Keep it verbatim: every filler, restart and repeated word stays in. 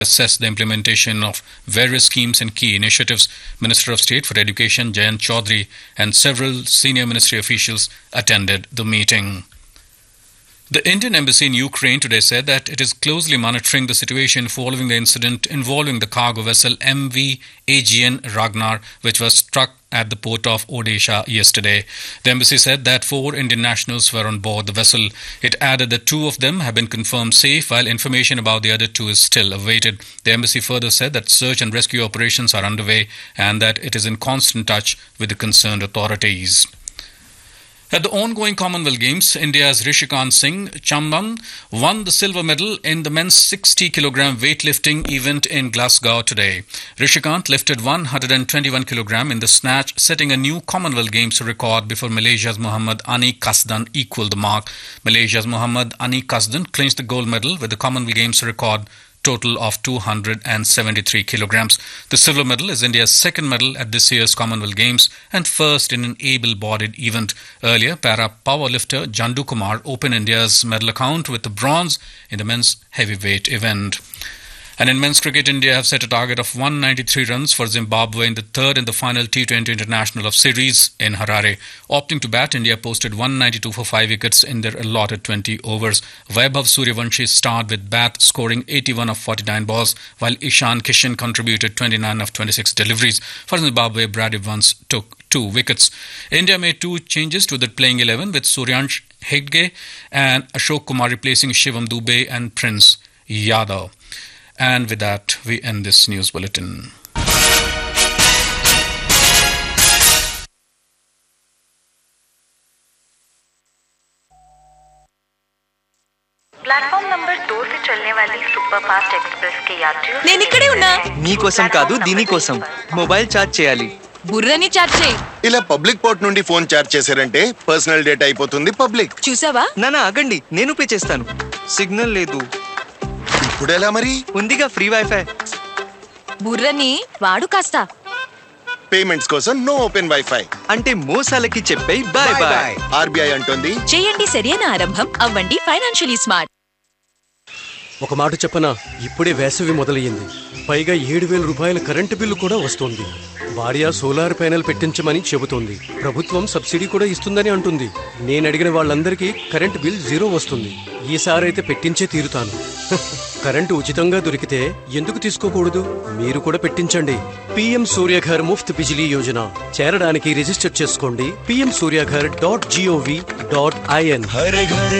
assess the implementation of various schemes and key initiatives. Minister of State for Education Jayant Chaudhary and several senior ministry officials attended the meeting. The Indian Embassy in Ukraine today said that it is closely monitoring the situation following the incident involving the cargo vessel M V Aegean Ragnar, which was struck at the port of Odisha yesterday. The embassy said that four Indian nationals were on board the vessel. It added that two of them have been confirmed safe, while information about the other two is still awaited. The embassy further said that search and rescue operations are underway and that it is in constant touch with the concerned authorities. At the ongoing Commonwealth Games, India's Rishikant Singh Chamban won the silver medal in the men's sixty kilogram weightlifting event in Glasgow today. Rishikant lifted one hundred twenty-one kilogram in the snatch, setting a new Commonwealth Games record before Malaysia's Muhammad Ani Kasdan equalled the mark. Malaysia's Muhammad Ani Kasdan clinched the gold medal with the Commonwealth Games record total of two hundred seventy-three kilograms. The silver medal is India's second medal at this year's Commonwealth Games and first in an able-bodied event. Earlier, para powerlifter Jandu Kumar opened India's medal account with the bronze in the men's heavyweight event. And in men's cricket, India have set a target of one hundred ninety-three runs for Zimbabwe in the third and the final T twenty International of Series in Harare. Opting to bat, India posted one hundred ninety-two for five wickets in their allotted twenty overs. Vaibhav Suryavanshi starred with bat, scoring eighty-one of forty-nine balls, while Ishan Kishan contributed twenty-nine of twenty-six deliveries. For Zimbabwe, Brad Evans took two wickets. India made two changes to the playing eleven, with Suryansh Hegde and Ashok Kumar replacing Shivam Dubey and Prince Yadav. And with that, we end this news bulletin. Platform number दो से चलने वाली superfast express के यात्रियों నేను ఇక్కడే ఉన్నా నీ కోసం కాదు దీని కోసం మొబైల్ ఛార్జ్ చేయాలి బుర్రని చార్జ్ చేయి ఇలా పబ్లిక్ పోర్ట్ నుండి ఫోన్ చార్జ్ చేశారంటే పర్సనల్ డేటా అయిపోతుంది పబ్లిక్. చూసావా నానా ఆగండి నేను పే చేస్తాను. సిగ్నల్ లేదు. ఇప్పుడు ఎలా మరి? ఉందిగా ఫ్రీ వైఫై. బుర్రని వాడు కాస్త. పేమెంట్స్ కోసం నో ఓపెన్ వైఫై. అంటే మోసాలకి చెప్పే బై బై. ఆర్బీఐ అంటోంది చేయండి సరైన ఆరంభం, అవ్వండి ఫైనాన్షియలీ స్మార్ట్. ఒక మాట చెప్పనా, ఇప్పుడే వేసవి మొదలయ్యింది. పైగా ఏడు వేల రూపాయల కరెంటు బిల్లు కూడా వస్తోంది. భార్య సోలార్ ప్యానెల్ పెట్టించమని చెబుతోంది. ప్రభుత్వం సబ్సిడీ కూడా ఇస్తుందని అంటుంది. నేను అడిగిన వాళ్ళందరికీ కరెంటు బిల్ జీరో వస్తుంది. ఈసారైతే పెట్టించే తీరుతాను. కరెంటు ఉచితంగా దొరికితే ఎందుకు తీసుకోకూడదు? మీరు కూడా పెట్టించండి. పీఎం సూర్యఘర్ ముఫ్త్ బిజిలీ యోజన చేరడానికి రిజిస్టర్ చేసుకోండి. PM Surya Ghar dot GOV dot IN.